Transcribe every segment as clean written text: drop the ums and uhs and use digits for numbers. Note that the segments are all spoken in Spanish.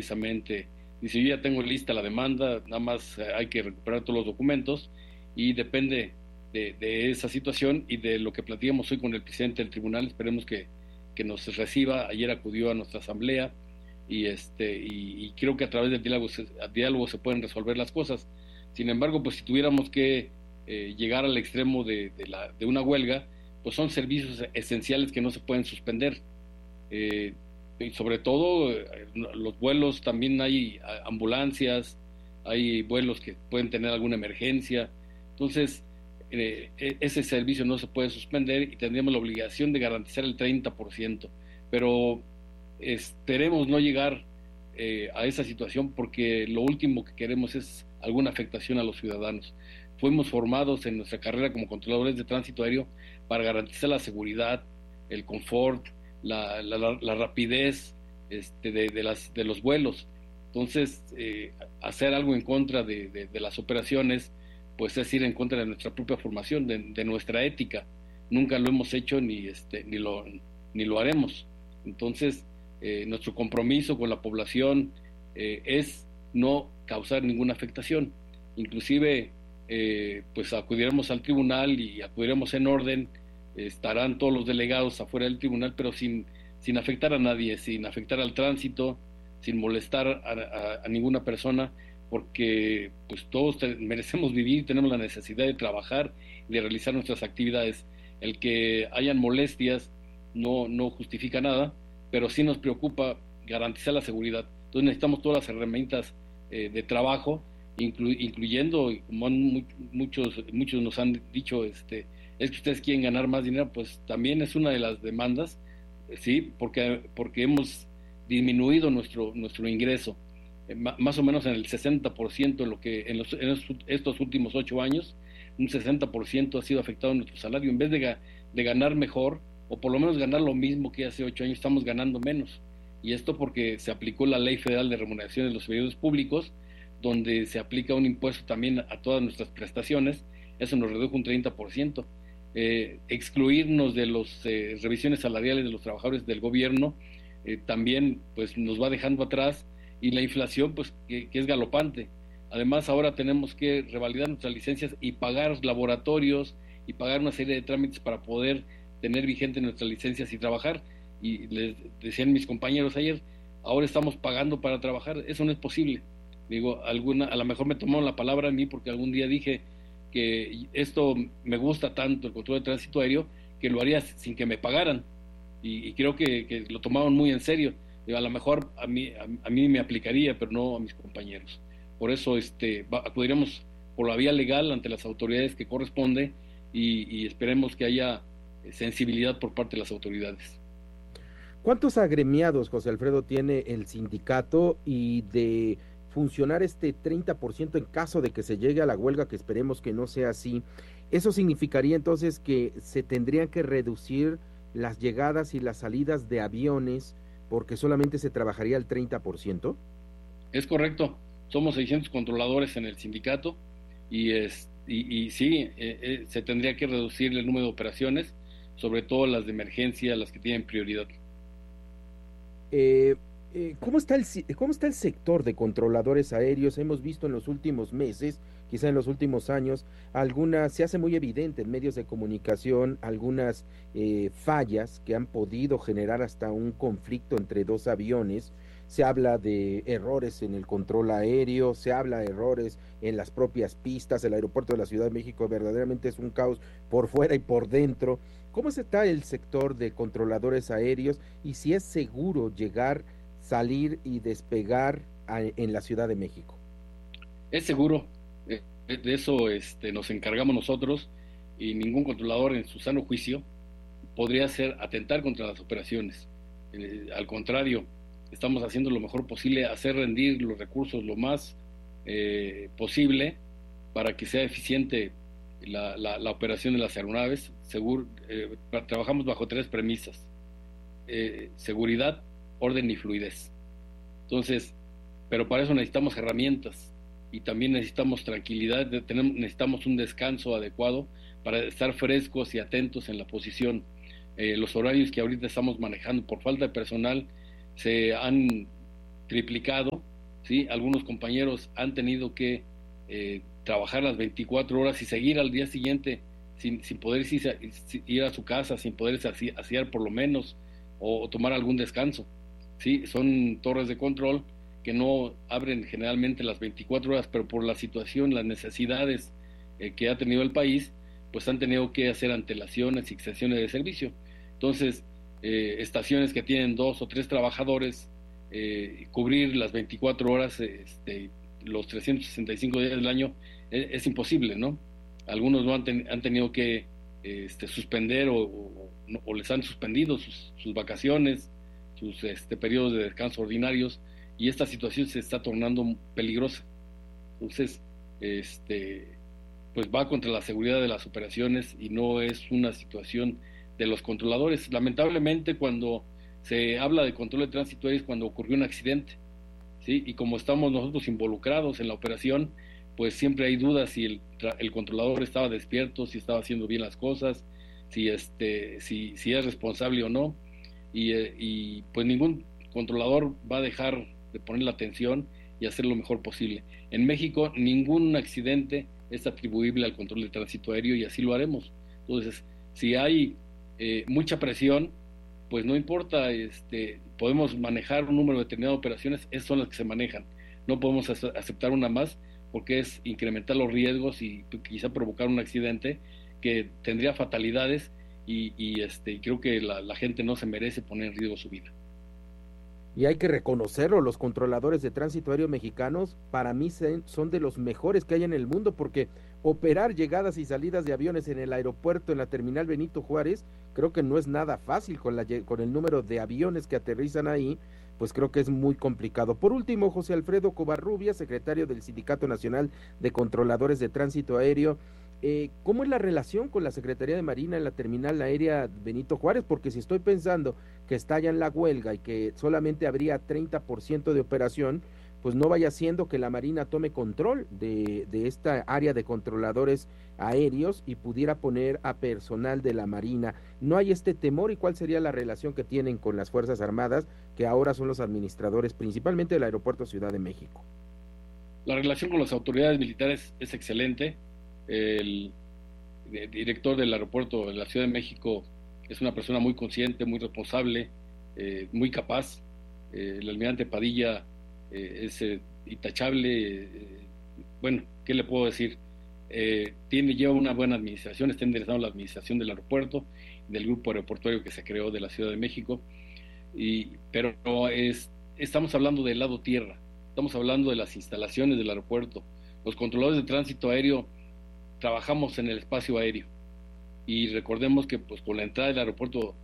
precisamente, dice, yo ya tengo lista la demanda, nada más hay que recuperar todos los documentos y depende de esa situación y de lo que platicamos hoy con el presidente del tribunal, esperemos que nos reciba. Ayer acudió a nuestra asamblea y creo que a través del diálogo se pueden resolver las cosas. Sin embargo, pues si tuviéramos que llegar al extremo de una huelga, pues son servicios esenciales que no se pueden suspender. Eh, y sobre todo los vuelos, también hay ambulancias, hay vuelos que pueden tener alguna emergencia. Entonces, ese servicio no se puede suspender y tendríamos la obligación de garantizar el 30%. Pero esperemos no llegar a esa situación, porque lo último que queremos es alguna afectación a los ciudadanos. Fuimos formados en nuestra carrera como controladores de tránsito aéreo para garantizar la seguridad, el confort, la rapidez de los vuelos. Entonces, hacer algo en contra de las operaciones, pues es ir en contra de nuestra propia formación, de nuestra ética. Nunca lo hemos hecho ni lo haremos. Entonces, nuestro compromiso con la población es no causar ninguna afectación. Inclusive, pues acudiremos al tribunal y acudiremos en orden. Estarán todos los delegados afuera del tribunal, pero sin afectar a nadie, sin afectar al tránsito, sin molestar a ninguna persona, porque pues todos merecemos vivir, tenemos la necesidad de trabajar y de realizar nuestras actividades. El que hayan molestias no justifica nada, pero sí nos preocupa garantizar la seguridad. Entonces necesitamos todas las herramientas de trabajo, incluyendo, como muchos nos han dicho, es que ustedes quieren ganar más dinero. Pues también es una de las demandas, sí, porque hemos disminuido nuestro ingreso, más o menos en el 60%, estos últimos 8 años, un 60% ha sido afectado en nuestro salario. En vez de ganar mejor, o por lo menos ganar lo mismo que hace 8 años, estamos ganando menos. Y esto porque se aplicó la Ley Federal de Remuneración de los Servidores Públicos, donde se aplica un impuesto también a todas nuestras prestaciones. Eso nos redujo un 30%. Excluirnos de las revisiones salariales de los trabajadores del gobierno también pues nos va dejando atrás, y la inflación pues que es galopante. Además, ahora tenemos que revalidar nuestras licencias y pagar laboratorios y pagar una serie de trámites para poder tener vigente nuestras licencias y trabajar. Y les decían mis compañeros ayer, ahora estamos pagando para trabajar. Eso no es posible. Digo, a lo mejor me tomaron la palabra a mí porque algún día dije que esto me gusta tanto, el control de tránsito aéreo, que lo haría sin que me pagaran. Y creo que lo tomaron muy en serio. Digo, a lo mejor a mí me aplicaría, pero no a mis compañeros. Por eso acudiremos por la vía legal ante las autoridades que corresponde, y esperemos que haya sensibilidad por parte de las autoridades. ¿Cuántos agremiados, José Alfredo, tiene el sindicato? Y de funcionar este 30% en caso de que se llegue a la huelga, que esperemos que no sea así, ¿eso significaría entonces que se tendrían que reducir las llegadas y las salidas de aviones porque solamente se trabajaría el 30%? Es correcto, somos 600 controladores en el sindicato, y sí, se tendría que reducir el número de operaciones, sobre todo las de emergencia, las que tienen prioridad. ¿Cómo está el sector de controladores aéreos? Hemos visto en los últimos meses, quizá en los últimos años, se hace muy evidente en medios de comunicación algunas fallas que han podido generar hasta un conflicto entre dos aviones. Se habla de errores en el control aéreo, se habla de errores en las propias pistas. El aeropuerto de la Ciudad de México verdaderamente es un caos por fuera y por dentro. ¿Cómo está el sector de controladores aéreos y si es seguro llegar, salir y despegar en la Ciudad de México? Es seguro, de eso nos encargamos nosotros, y ningún controlador en su sano juicio podría atentar contra las operaciones. Al contrario, estamos haciendo lo mejor posible, hacer rendir los recursos lo más posible para que sea eficiente la operación de las aeronaves. Trabajamos bajo tres premisas: seguridad, orden y fluidez. Entonces, pero para eso necesitamos herramientas, y también necesitamos tranquilidad, necesitamos un descanso adecuado para estar frescos y atentos en la posición. Los horarios que ahorita estamos manejando por falta de personal se han triplicado, ¿sí? Algunos compañeros han tenido que trabajar las 24 horas y seguir al día siguiente sin poder ir a su casa, sin poder asear por lo menos, o tomar algún descanso, ¿sí? Son torres de control que no abren generalmente las 24 horas, pero por la situación, las necesidades que ha tenido el país, pues han tenido que hacer antelaciones y extensiones de servicio. Entonces, estaciones que tienen 2 o 3 trabajadores, cubrir las 24 horas, los 365 días del año, es imposible, ¿no? Algunos no han tenido que suspender o les han suspendido sus vacaciones, sus periodos de descanso ordinarios, y esta situación se está tornando peligrosa. Entonces, pues va contra la seguridad de las operaciones y no es una situación de los controladores. Lamentablemente, cuando se habla de control de tránsito es cuando ocurrió un accidente, ¿sí? Y como estamos nosotros involucrados en la operación, pues siempre hay dudas si el controlador estaba despierto, si estaba haciendo bien las cosas, si es responsable o no, y pues ningún controlador va a dejar de poner la atención y hacer lo mejor posible. En México ningún accidente es atribuible al control de tránsito aéreo y así lo haremos. Entonces, si hay mucha presión, pues no importa, podemos manejar un número determinado de operaciones, esas son las que se manejan. No podemos aceptar una más porque es incrementar los riesgos y quizá provocar un accidente que tendría fatalidades y creo que la gente no se merece poner en riesgo su vida. Y hay que reconocerlo, los controladores de tránsito aéreo mexicanos para mí son de los mejores que hay en el mundo, porque operar llegadas y salidas de aviones en el aeropuerto, en la terminal Benito Juárez, creo que no es nada fácil con el número de aviones que aterrizan ahí, pues creo que es muy complicado. Por último, José Alfredo Covarrubias, secretario del Sindicato Nacional de Controladores de Tránsito Aéreo, ¿cómo es la relación con la Secretaría de Marina en la terminal aérea Benito Juárez? Porque si estoy pensando que está ya en la huelga y que solamente habría 30% de operación, pues no vaya siendo que la Marina tome control de esta área de controladores aéreos y pudiera poner a personal de la Marina. ¿No hay este temor y cuál sería la relación que tienen con las Fuerzas Armadas, que ahora son los administradores principalmente del Aeropuerto Ciudad de México? La relación con las autoridades militares es excelente. El director del aeropuerto de la Ciudad de México es una persona muy consciente, muy responsable, muy capaz. El almirante Padilla es intachable. Bueno, ¿qué le puedo decir? Lleva una buena administración, está enderezando la administración del aeropuerto, del grupo aeroportuario que se creó de la Ciudad de México, pero estamos hablando del lado tierra, estamos hablando de las instalaciones del aeropuerto. Los controladores de tránsito aéreo trabajamos en el espacio aéreo y recordemos que pues con la entrada del aeropuerto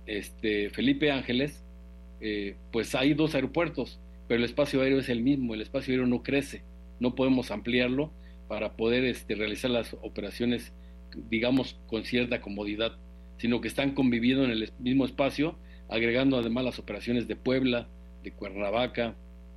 Felipe Ángeles, pues hay 2 aeropuertos, pero el espacio aéreo es el mismo, el espacio aéreo no crece, no podemos ampliarlo para poder realizar las operaciones, digamos, con cierta comodidad, sino que están conviviendo en el mismo espacio, agregando además las operaciones de Puebla, de Cuernavaca,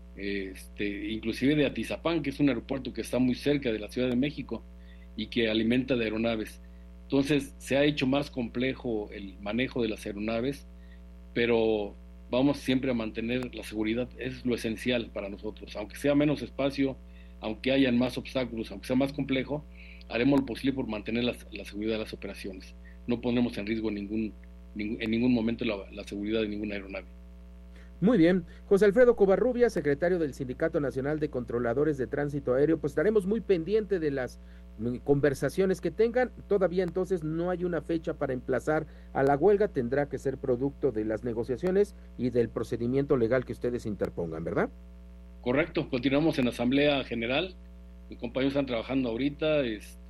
inclusive de Atizapán, que es un aeropuerto que está muy cerca de la Ciudad de México y que alimenta de aeronaves. Entonces se ha hecho más complejo el manejo de las aeronaves, pero vamos siempre a mantener la seguridad, es lo esencial para nosotros. Aunque sea menos espacio, aunque hayan más obstáculos, aunque sea más complejo, haremos lo posible por mantener la seguridad de las operaciones. No ponemos en riesgo en ningún momento la seguridad de ninguna aeronave. Muy bien, José Alfredo Covarrubias, secretario del Sindicato Nacional de Controladores de Tránsito Aéreo, pues estaremos muy pendientes de las conversaciones que tengan. Todavía entonces no hay una fecha para emplazar a la huelga, tendrá que ser producto de las negociaciones y del procedimiento legal que ustedes interpongan, ¿verdad? Correcto, continuamos en Asamblea General, mis compañeros están trabajando ahorita,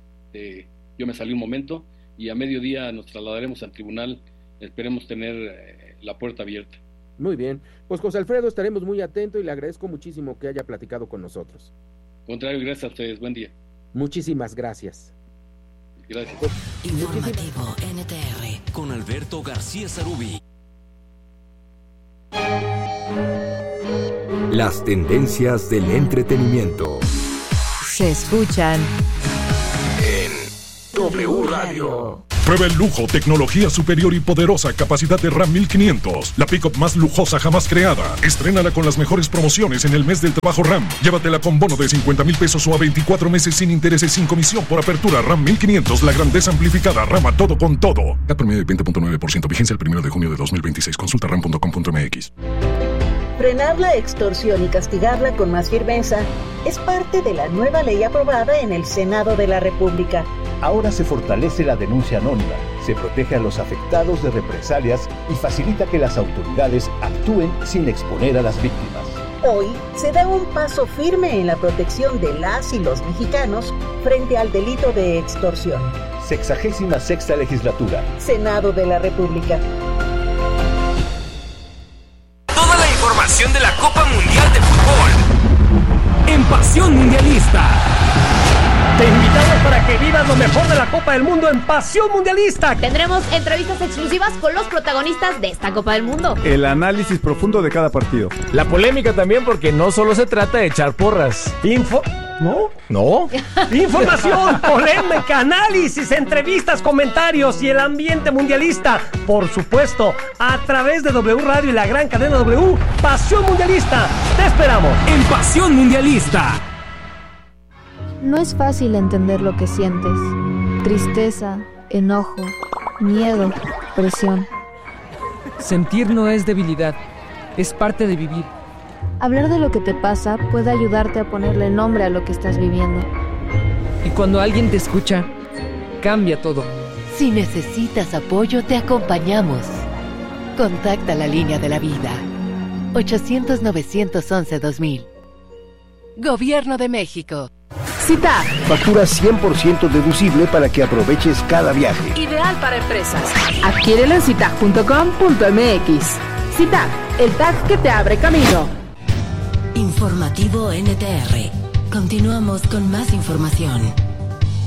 yo me salí un momento y a mediodía nos trasladaremos al tribunal, esperemos tener la puerta abierta. Muy bien, pues José Alfredo, estaremos muy atentos y le agradezco muchísimo que haya platicado con nosotros. Contrario, gracias a ustedes, buen día. Muchísimas gracias. Gracias. Informativo NTR con Alberto García Zarubi. Las tendencias del entretenimiento se escuchan en W Radio. Prueba el lujo, tecnología superior y poderosa capacidad de Ram 1500, la pick-up más lujosa jamás creada. Estrénala con las mejores promociones en el mes del trabajo Ram. Llévatela con bono de 50,000 pesos o a 24 meses sin intereses, sin comisión por apertura. Ram 1500, la grandeza amplificada. Ram a todo con todo. CAT promedio de 20.9%, vigencia el 1 de junio de 2026. Consulta ram.com.mx. Frenar la extorsión y castigarla con más firmeza es parte de la nueva ley aprobada en el Senado de la República. Ahora se fortalece la denuncia anónima, se protege a los afectados de represalias y facilita que las autoridades actúen sin exponer a las víctimas. Hoy se da un paso firme en la protección de las y los mexicanos frente al delito de extorsión. 66ª Legislatura. Senado de la República. Toda la información de la Copa Mundial de Fútbol en Pasión Mundialista. Te invitamos para que vivas lo mejor de la Copa del Mundo en Pasión Mundialista. Tendremos entrevistas exclusivas con los protagonistas de esta Copa del Mundo. El análisis profundo de cada partido. La polémica también, porque no solo se trata de echar porras. No. Información, polémica, análisis, entrevistas, comentarios y el ambiente mundialista. Por supuesto, a través de W Radio y la gran cadena W, Pasión Mundialista. Te esperamos en Pasión Mundialista. No es fácil entender lo que sientes. Tristeza, enojo, miedo, presión. Sentir no es debilidad, es parte de vivir. Hablar de lo que te pasa puede ayudarte a ponerle nombre a lo que estás viviendo. Y cuando alguien te escucha, cambia todo. Si necesitas apoyo, te acompañamos. Contacta la línea de la vida. 800-911-2000. Gobierno de México. CITAG. Factura 100% deducible para que aproveches cada viaje. Ideal para empresas. Adquiérelo en citag.com.mx. CITAG, el tag que te abre camino. Informativo NTR. Continuamos con más información.